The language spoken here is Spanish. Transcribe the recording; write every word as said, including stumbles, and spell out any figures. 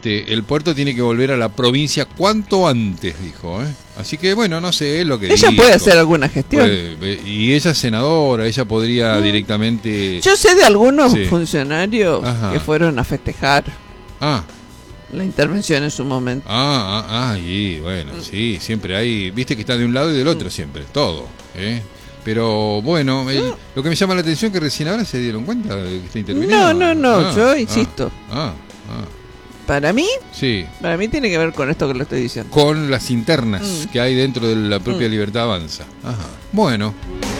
este, el puerto tiene que volver a la provincia cuanto antes, dijo, ¿eh? Así que bueno, no sé, es lo que ella dijo. puede hacer alguna gestión. Puede, y ella es senadora, ella podría mm. directamente... Yo sé de algunos sí. funcionarios Ajá. que fueron a festejar ah. la intervención en su momento. Ah, ah, ah, y bueno, mm. sí, siempre hay, viste que está de un lado y del otro, mm. siempre, todo, ¿eh? Pero bueno, el, no. lo que me llama la atención es que recién ahora se dieron cuenta de que está interviniendo. No, no, no, ah, yo insisto. Ah, ah. Para mí, sí. para mí tiene que ver con esto que le estoy diciendo. Con las internas mm. que hay dentro de la propia mm. Libertad Avanza. Ajá. Bueno.